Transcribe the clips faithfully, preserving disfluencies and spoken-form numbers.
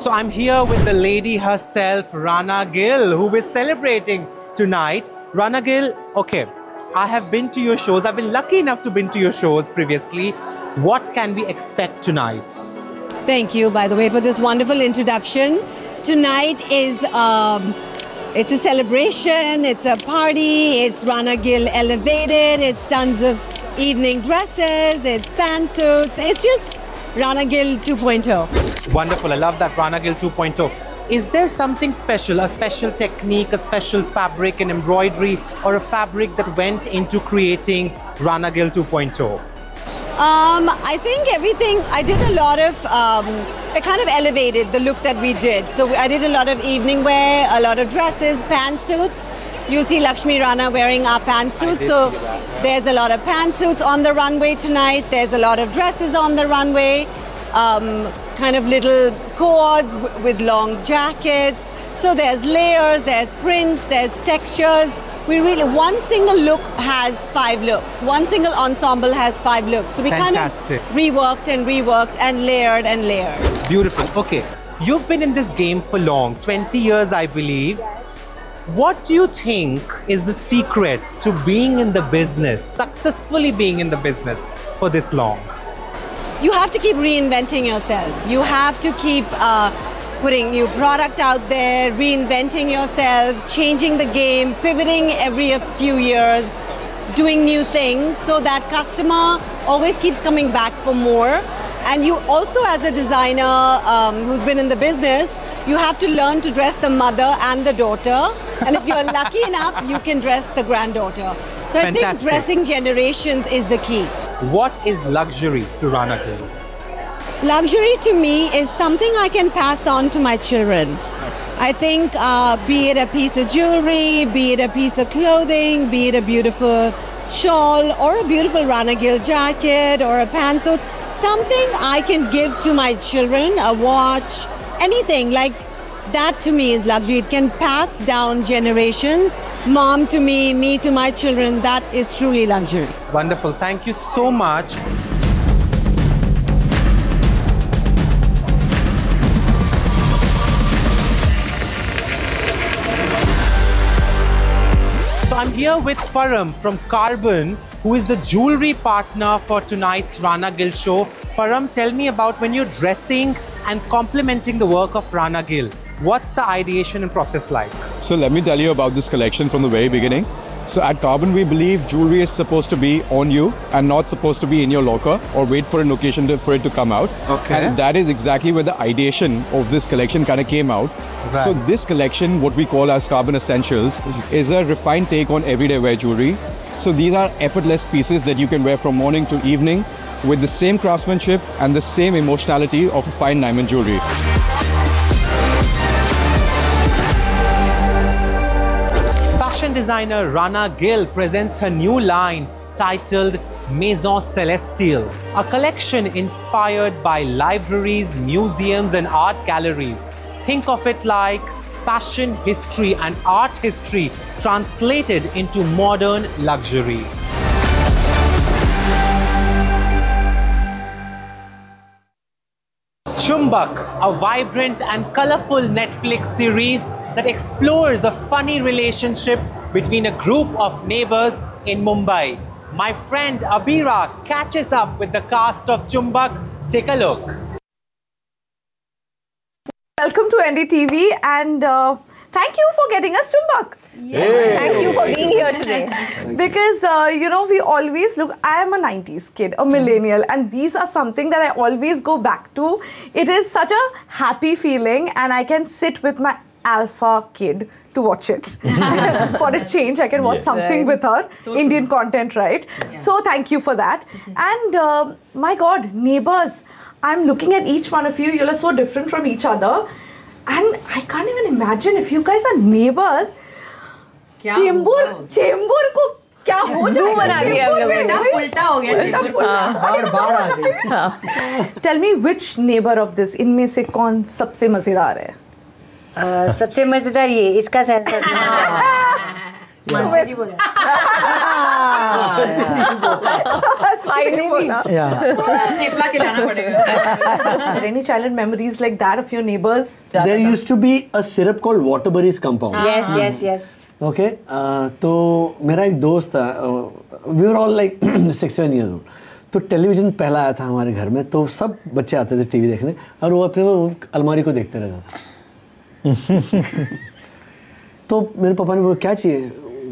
So I'm here with the lady herself, Rana Gill, who is celebrating tonight. Rana Gill, okay, I have been to your shows. I've been lucky enough to been to your shows previously. What can we expect tonight? Thank you, by the way, for this wonderful introduction. Tonight is, um, it's a celebration, it's a party, it's Rana Gill elevated, it's tons of evening dresses, it's pantsuits, it's just Rana Gill two point oh. Wonderful, I love that, Rana Gill two point oh. Is there something special, a special technique, a special fabric and embroidery, or a fabric that went into creating Rana Gill two point oh? Um, I think everything, I did a lot of, um, I kind of elevated the look that we did. So I did a lot of evening wear, a lot of dresses, pantsuits. You'll see Lakshmi Rana wearing our pantsuits. So there's a lot of pantsuits on the runway tonight. There's a lot of dresses on the runway. Um, kind of little cords with long jackets. So there's layers, there's prints, there's textures. We really, one single look has five looks. One single ensemble has five looks. So we Fantastic. kind of reworked and reworked and layered and layered. Beautiful. Okay, you've been in this game for long, twenty years, I believe. What do you think is the secret to being in the business, successfully being in the business for this long? You have to keep reinventing yourself. You have to keep uh, putting new product out there, reinventing yourself, changing the game, pivoting every few years, doing new things so that customer always keeps coming back for more. And you also, as a designer um, who's been in the business, you have to learn to dress the mother and the daughter. And if you're lucky enough, you can dress the granddaughter. So I Fantastic. think dressing generations is the key. What is luxury to Rana Gill? Luxury to me is something I can pass on to my children. I think uh, be it a piece of jewelry, be it a piece of clothing, be it a beautiful shawl or a beautiful Rana Gill jacket or a pantsuit, something I can give to my children, a watch, anything like that to me is luxury. It can pass down generations, mom to me, me to my children. That is truly luxury. Wonderful. Thank you so much. So I'm here with Param from Carbon, who is the jewelry partner for tonight's Rana Gill show. Param, tell me about when you're dressing and complementing the work of Rana Gill. What's the ideation and process like? So let me tell you about this collection from the very beginning. So at Carbon, we believe jewelry is supposed to be on you and not supposed to be in your locker or wait for an occasion to, for it to come out. Okay. And that is exactly where the ideation of this collection kind of came out. Right. So this collection, what we call as Carbon Essentials, is a refined take on everyday wear jewelry. So these are effortless pieces that you can wear from morning to evening with the same craftsmanship and the same emotionality of a fine diamond jewelry. Fashion designer Rana Gill presents her new line titled Maison Celestial, a collection inspired by libraries, museums and art galleries. Think of it like fashion history and art history translated into modern luxury. Chumbak, a vibrant and colorful Netflix series that explores a funny relationship between a group of neighbors in Mumbai. My friend Abira catches up with the cast of Chumbak. Take a look. Welcome to N D T V and uh, thank you for getting us Chumbak. Hey. Thank you for being here today. Because, uh, you know, we always look, I am a nineties kid, a millennial, and these are something that I always go back to. It is such a happy feeling and I can sit with my alpha kid to watch it. For a change, I can watch yes. something right. with her, so Indian true. content, right? Yeah. So thank you for that. And uh, my God, neighbors, I'm looking at each one of you, you are so different from each other. And I can't even imagine if you guys are neighbors, Chembur Chembur को क्या हो जाएगा बना दिया हम लोगों ने उल्टा हो गया बार बार आ गई Tell me which neighbor of this इनमें से कौन सबसे मजेदार है uh, सबसे मजेदार ये इसका sensor Finally. Yeah. Are there any childhood memories like that of your neighbors? There used to be a syrup called Waterbury's Compound. Yes, yes, yes. Okay. Uh, तो मेरा एक दोस्त था. We were all like six seven years old. तो television पहला आया था हमारे घर में, तो सब बच्चे आते थे टीवी देखने और वो अपने वो अलमारी को देखते रहता था. तो मेरे पापा ने बोला क्या चाहिए?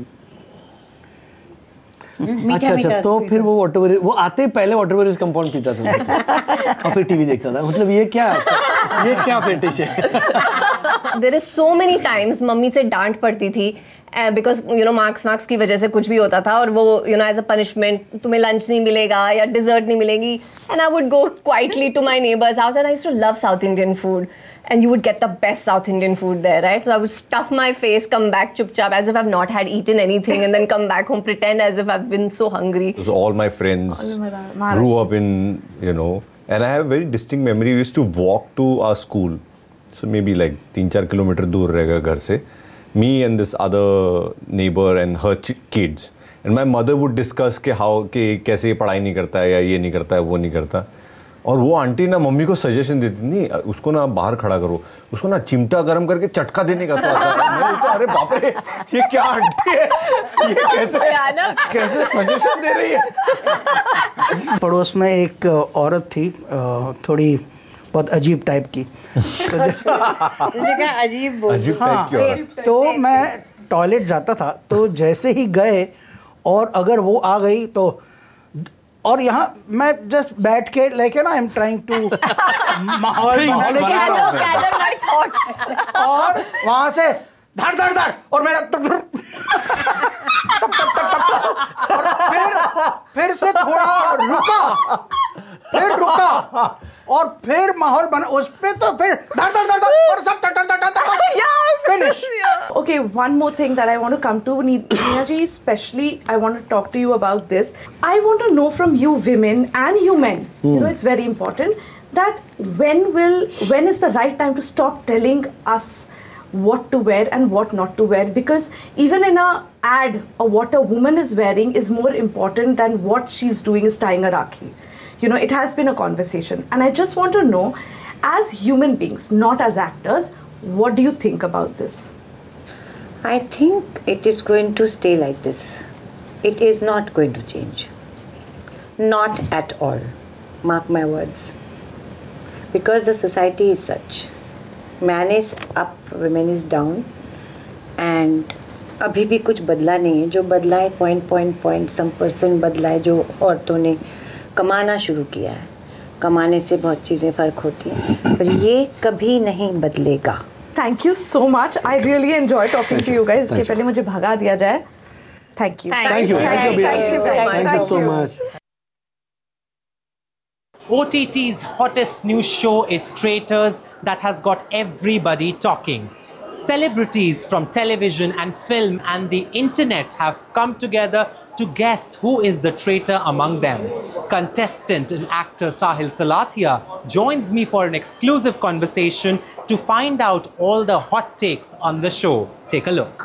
अच्छा अच्छा. तो फिर वो वाटरबरी वो आते ही पहले वाटरबरीज कंपाउंड पीता था और फिर टीवी देखता था. मतलब ये क्या ये क्या फेटिश है? There is so many times mummy से डांट पड़ती थी because you know marks marks की वजह से कुछ भी होता था और वो you know as a punishment तुम्हें लंच नहीं मिलेगा या डिजर्ट नहीं मिलेगी. And I would go quietly to my neighbours house and I used to love south Indian food. And you would get the best South Indian food there, right? So I would stuff my face, come back chup chap as if I've not had eaten anything, and then come back home, pretend as if I've been so hungry. So all my friends grew up in, you know, and I have a very distinct memory. We used to walk to our school. So maybe like three four kilometer dur rahega ghar se. Me and this other neighbor and her kids. And my mother would discuss ke how ke kaise ye padhai nahi karta hai ya ye nahi karta hai wo nahi karta. और वो aunty ना mummy को suggestion देती नहीं उसको ना बाहर खड़ा करो उसको ना चिमटा गरम करके चटका देने का. तो मैं तो अरे बाप रे ये क्या आंटी है ये कैसे कैसे सजेशन दे रही है. पड़ोस में एक औरत थी थोड़ी बहुत अजीब टाइप की. अजीब अजीब टाइप की औरत. तो मैं टॉयलेट जाता था तो जैसे ही गए और अगर वो आ गई तो और यहाँ मैं जस्ट बैठ के लाइक है ना आई एम ट्राइंग टू माहौल और वहाँ से धड़ धड़ धड़ और मेरा और फिर फिर से थोड़ा रुका फिर रुका और फिर माहौल बना उस पे तो फिर धड़ धड़ धड़ और सब धड़ धड़ धड़ finish. Okay, one more thing that I want to come to, Neena ji, especially I want to talk to you about this. I want to know from you women and you men, mm. you know, it's very important that when will, when is the right time to stop telling us what to wear and what not to wear, because even in a ad, or what a woman is wearing is more important than what she's doing is tying a rakhi. You know, it has been a conversation and I just want to know, as human beings, not as actors, what do you think about this? I think it is going to stay like this. It is not going to change. Not at all. Mark my words. Because the society is such. Man is up, women is down. And अभी भी कुछ बदला नहीं है. जो बदला है point point point some percent बदला है जो औरतों ने कमाना शुरू किया है. कमाने से बहुत चीज़ें फ़र्क होती हैं पर ये कभी नहीं बदलेगा. Thank you so much. I really enjoy talking to you guys. इसके पहले मुझे भगा दिया जाए. Thank you. Thank you. Thank you. Thank you so much. Thank you so much. O T T's hottest new show is Traitors that has got everybody talking. Celebrities from television and film and the internet have come together to guess who is the traitor among them. Contestant and actor Sahil Salathia joins me for an exclusive conversation to find out all the hot takes on the show. Take a look.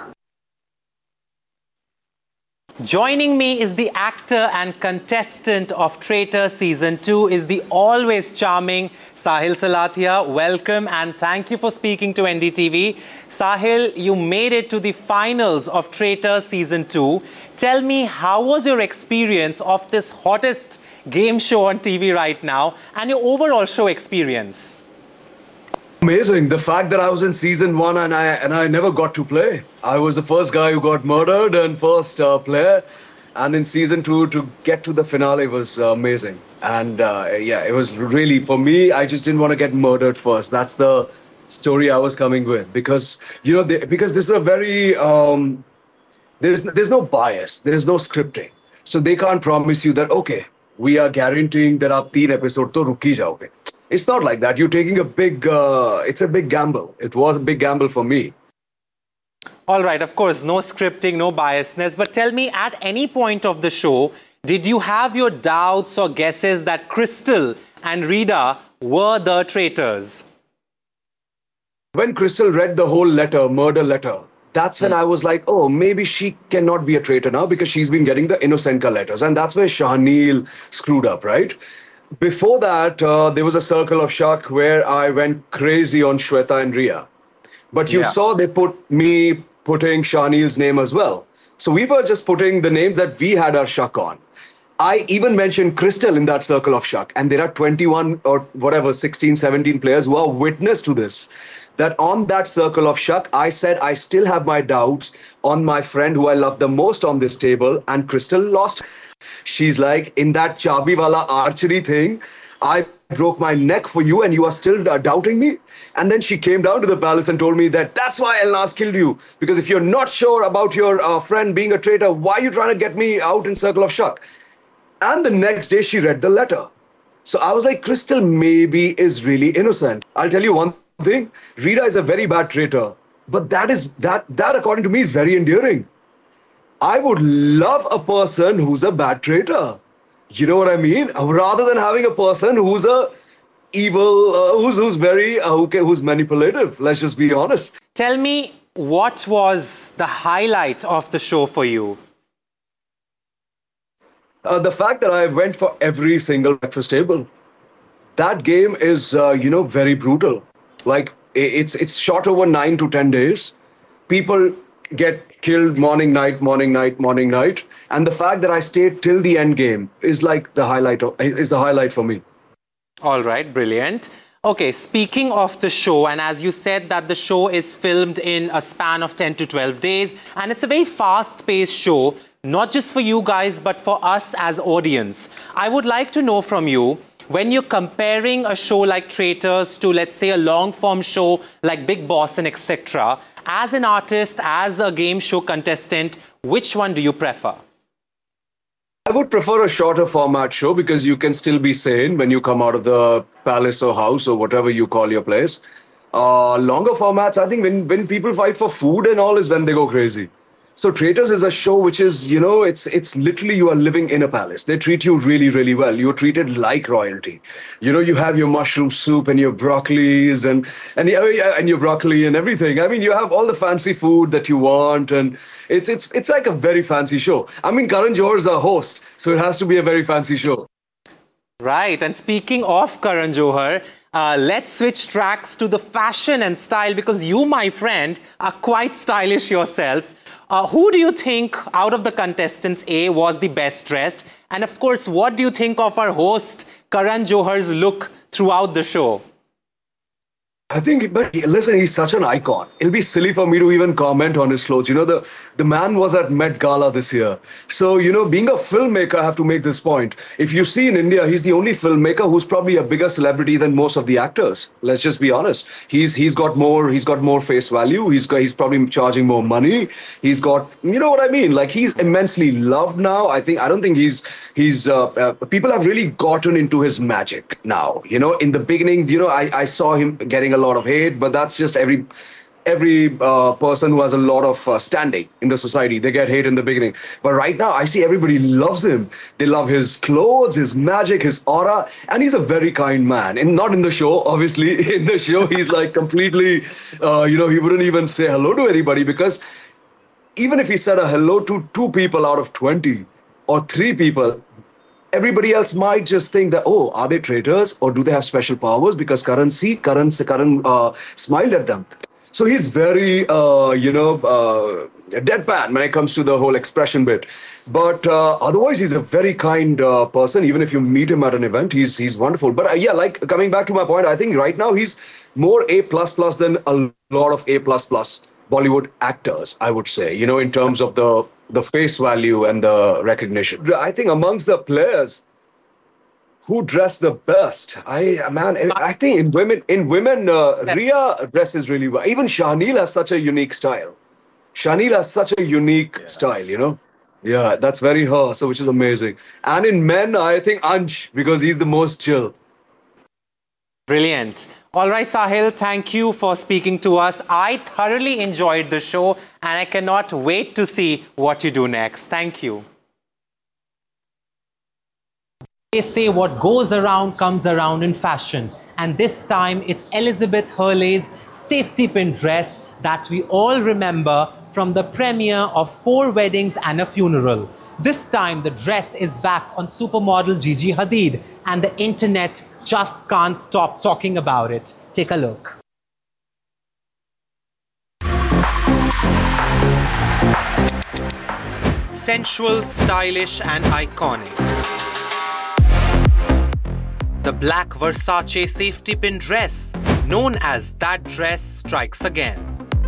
Joining me is the actor and contestant of Traitors Season two is the always charming Sahil Salathia. Welcome and thank you for speaking to N D T V. Sahil, you made it to the finals of Traitors Season two. Tell me, how was your experience of this hottest game show on T V right now and your overall show experience? Amazing. The fact that I was in season one and I and I never got to play. I was the first guy who got murdered and first uh, player. And in season two, to get to the finale was uh, amazing. And uh, yeah, it was really, for me, I just didn't want to get murdered first. That's the story I was coming with. Because, you know, they, because this is a very, um, there's, there's no bias. There's no scripting. So they can't promise you that, okay, we are guaranteeing that aap teen episode to ruk hi jaoge. It's not like that. You're taking a big, uh, it's a big gamble. It was a big gamble for me. All right, of course, no scripting, no biasness. But tell me, at any point of the show, did you have your doubts or guesses that Crystal and Rita were the traitors? When Crystal read the whole letter, murder letter, That's when I was like, oh, maybe she cannot be a traitor now because she's been getting the Innocenka letters. And that's where Shahneel screwed up, right? Before that, uh, there was a circle of shock where I went crazy on Shweta and Ria. But you Yeah. saw they put me putting Shahneel's name as well. So we were just putting the names that we had our shock on. I even mentioned Crystal in that circle of shock. And there are twenty-one or whatever, sixteen, seventeen players who are witness to this. That on that circle of shock, I said I still have my doubts on my friend who I love the most on this table, and Crystal lost. She's like, in that chabi wala archery thing, I broke my neck for you and you are still uh, doubting me? And then she came down to the palace and told me that that's why Elnaz killed you. Because if you're not sure about your uh, friend being a traitor, why are you trying to get me out in circle of shock? And the next day she read the letter. So I was like, Crystal maybe is really innocent. I'll tell you one thing, Rita is a very bad traitor, but that is that that according to me is very endearing. I would love a person who's a bad traitor. You know what I mean? Rather than having a person who's a evil, uh, who's who's very uh, who can, who's manipulative. Let's just be honest. Tell me, what was the highlight of the show for you? Uh, the fact that I went for every single breakfast table. That game is, uh, you know, very brutal. Like, it's it's shot over nine to ten days. People get killed morning, night, morning, night, morning, night. And the fact that I stayed till the end game is like the highlight of, is the highlight for me. All right, brilliant. Okay, speaking of the show, and as you said that the show is filmed in a span of ten to twelve days, and it's a very fast-paced show, not just for you guys, but for us as audience. I would like to know from you, when you're comparing a show like Traitors to, let's say, a long-form show like Bigg Boss and et cetera, as an artist, as a game show contestant, which one do you prefer? I would prefer a shorter format show because you can still be sane when you come out of the palace or house or whatever you call your place. Uh, longer formats, I think when, when people fight for food and all is when they go crazy. So Traitors is a show which is, you know, it's it's literally you are living in a palace. They treat you really, really well. You're treated like royalty. You know, you have your mushroom soup and your broccolis and and, and your broccoli and everything. I mean, you have all the fancy food that you want, and it's it's it's like a very fancy show. I mean, Karan Johar is a host, so it has to be a very fancy show. Right, and speaking of Karan Johar, uh, let's switch tracks to the fashion and style, because you, my friend, are quite stylish yourself. Uh, who do you think out of the contestants, A, was the best dressed? And of course, what do you think of our host, Karan Johar's look throughout the show? I think, but listen, he's such an icon. It'll be silly for me to even comment on his clothes. You know, the, the man was at Met Gala this year. So, you know, being a filmmaker, I have to make this point. If you see in India, he's the only filmmaker who's probably a bigger celebrity than most of the actors. Let's just be honest. He's he's got more he's got more face value. He's got, he's probably charging more money. He's got, you know what I mean? Like, he's immensely loved now. I think I don't think he's he's uh, uh, people have really gotten into his magic now. You know, in the beginning, you know, I I saw him getting a lot of hate, but that's just every every uh, person who has a lot of uh, standing in the society. They get hate in the beginning, but right now I see everybody loves him. They love his clothes, his magic, his aura, and he's a very kind man. And not in the show, obviously. In the show, he's like completely, uh, you know, he wouldn't even say hello to anybody, because even if he said a hello to two people out of twenty or three people, everybody else might just think that, oh, are they traitors or do they have special powers? Because Karan, see, Karan, Karan uh, smiled at them. So he's very, uh, you know, uh, deadpan when it comes to the whole expression bit. But uh, otherwise, he's a very kind uh, person. Even if you meet him at an event, he's he's wonderful. But uh, yeah, like coming back to my point, I think right now he's more A plus plus than a lot of A plus plus Bollywood actors, I would say, you know, in terms of the the face value and the recognition. I think amongst the players who dress the best, I man, I think in women, in women, uh, Ria dresses really well. Even Shahneel has such a unique style. Shahneel has such a unique yeah. style, you know. Yeah, that's very her, so which is amazing. And in men, I think Ansh, because he's the most chill. Brilliant. All right, Sahil, thank you for speaking to us. I thoroughly enjoyed the show and I cannot wait to see what you do next. Thank you. They say what goes around comes around in fashion. And this time it's Elizabeth Hurley's safety pin dress that we all remember from the premiere of Four Weddings and a Funeral. This time, the dress is back on supermodel Gigi Hadid, and the internet just can't stop talking about it. Take a look. Sensual, stylish, and iconic. The black Versace safety pin dress, known as That Dress, strikes again.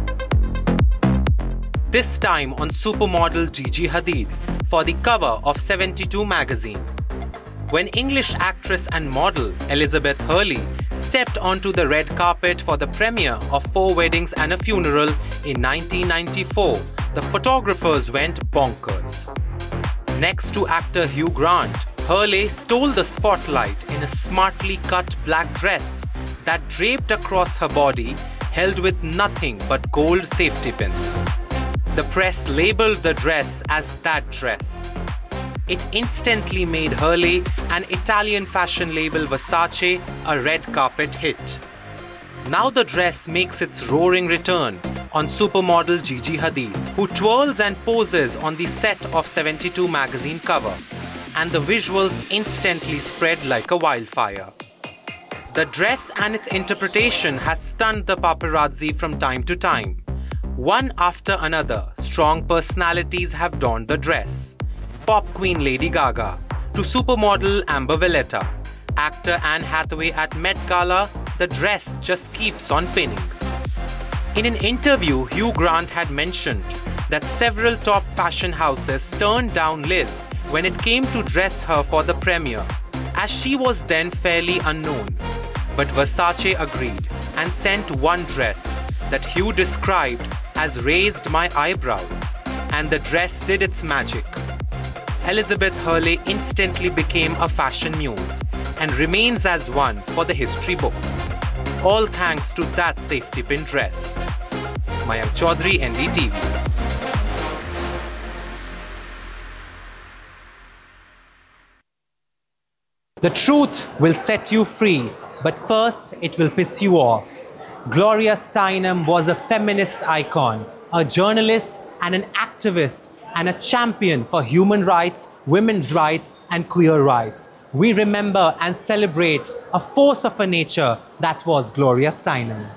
This time on supermodel Gigi Hadid for the cover of seventy-two magazine. When English actress and model Elizabeth Hurley stepped onto the red carpet for the premiere of Four Weddings and a Funeral in nineteen ninety-four, the photographers went bonkers. Next to actor Hugh Grant, Hurley stole the spotlight in a smartly cut black dress that draped across her body, held with nothing but gold safety pins. The press labeled the dress as That Dress. It instantly made Hurley and Italian fashion label Versace a red carpet hit. Now the dress makes its roaring return on supermodel Gigi Hadid, who twirls and poses on the set of seventy-two magazine cover, and the visuals instantly spread like a wildfire. The dress and its interpretation has stunned the paparazzi from time to time. One after another, strong personalities have donned the dress. Pop queen Lady Gaga, to supermodel Amber Valletta, actor Anne Hathaway at Met Gala, the dress just keeps on pinning. In an interview, Hugh Grant had mentioned that several top fashion houses turned down Liz when it came to dress her for the premiere, as she was then fairly unknown. But Versace agreed and sent one dress that Hugh described as raised my eyebrows, and the dress did its magic. Elizabeth Hurley instantly became a fashion muse and remains as one for the history books. All thanks to that safety pin dress. Mayank Chaudhary, N D T V. The truth will set you free, but first it will piss you off. Gloria Steinem was a feminist icon, a journalist and an activist, and a champion for human rights, women's rights, and queer rights. We remember and celebrate a force of a nature that was Gloria Steinem.